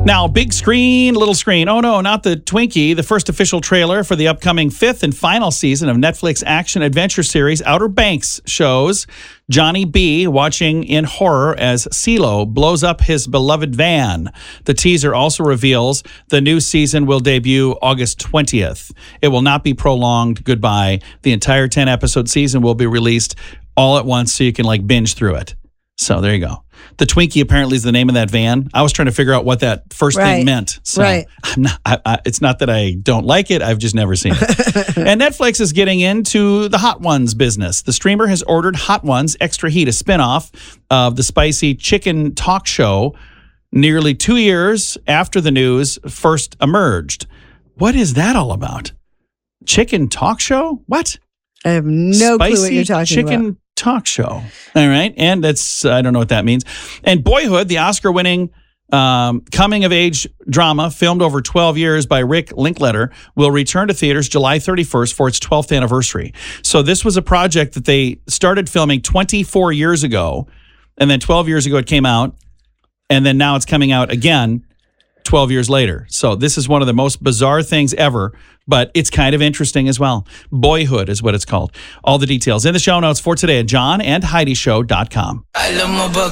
Now, big screen, little screen. Oh, no, not the Twinkie. The first official trailer for the upcoming 5th and final season of Netflix action-adventure series Outer Banks shows Johnny B watching in horror as CeeLo blows up his beloved van. The teaser also reveals the new season will debut August 20th. It will not be prolonged. Goodbye. The entire 10-episode season will be released all at once so you can binge through it. So there you go. The Twinkie apparently is the name of that van. I was trying to figure out what that first thing meant. So I'm not, it's not that I don't like it. I've just never seen it. And Netflix is getting into the Hot Ones business. The streamer has ordered Hot Ones Extra Heat, a spinoff of the spicy chicken talk show, nearly 2 years after the news first emerged. What is that all about? Chicken talk show? What? I have no clue what you're talking about. Chicken talk show. All right. And that's, I don't know what that means. And Boyhood, the Oscar-winning coming-of-age drama filmed over 12 years by Rick Linklater, will return to theaters July 31st for its 12th anniversary. So this was a project that they started filming 24 years ago, and then 12 years ago it came out, and then now it's coming out again 12 years later. So this is one of the most bizarre things ever, but it's kind of interesting as well. Boyhood is what it's called. All the details in the show notes for today at johnandheidishow.com.